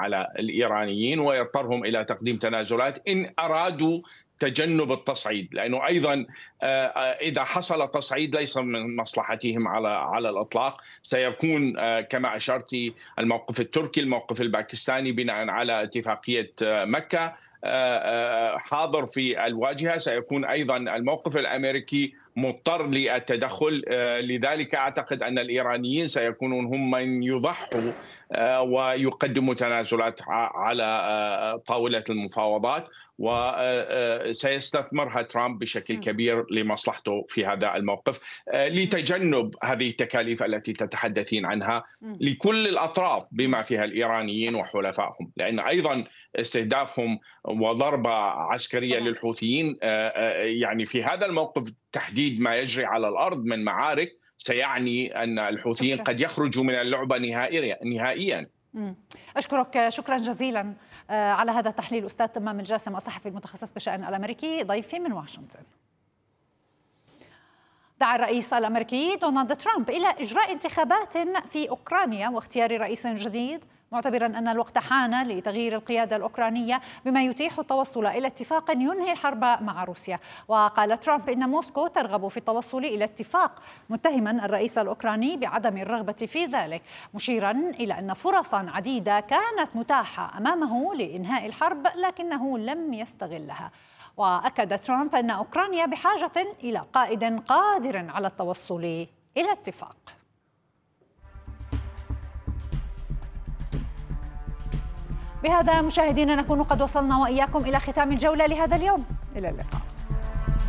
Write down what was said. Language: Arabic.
على الإيرانيين ويضطرهم إلى تقديم تنازلات إن أرادوا تجنب التصعيد، لأنه أيضا إذا حصل تصعيد ليس من مصلحتهم على الإطلاق. سيكون كما أشرت الموقف التركي، الموقف الباكستاني بناء على اتفاقية مكة حاضر في الواجهة. سيكون أيضا الموقف الأمريكي مضطر للتدخل. لذلك أعتقد أن الإيرانيين سيكونون هم من يضحوا ويقدموا تنازلات على طاولة المفاوضات، وسيستثمرها ترامب بشكل كبير لمصلحته في هذا الموقف لتجنب هذه التكاليف التي تتحدثين عنها لكل الأطراف بما فيها الإيرانيين وحلفائهم، لأن أيضا استهدافهم وضربة عسكرية للحوثيين يعني في هذا الموقف تحديد ما يجري على الأرض من معارك سيعني أن الحوثيين قد يخرجوا من اللعبة نهائيا. أشكرك شكرا جزيلا على هذا التحليل أستاذ تمام الجاسم، الصحفي المتخصص بالشأن الأمريكي، ضيفي من واشنطن. دعا الرئيس الأمريكي دونالد ترامب إلى إجراء انتخابات في أوكرانيا واختيار رئيس جديد، معتبرا أن الوقت حان لتغيير القيادة الأوكرانية بما يتيح التوصل إلى اتفاق ينهي الحرب مع روسيا. وقال ترامب إن موسكو ترغب في التوصل إلى اتفاق، متهما الرئيس الأوكراني بعدم الرغبة في ذلك، مشيرا إلى أن فرصا عديدة كانت متاحة أمامه لإنهاء الحرب لكنه لم يستغلها. وأكد ترامب أن أوكرانيا بحاجة إلى قائد قادر على التوصل إلى اتفاق. بهذا مشاهدينا نكون قد وصلنا وإياكم إلى ختام الجولة لهذا اليوم. إلى اللقاء.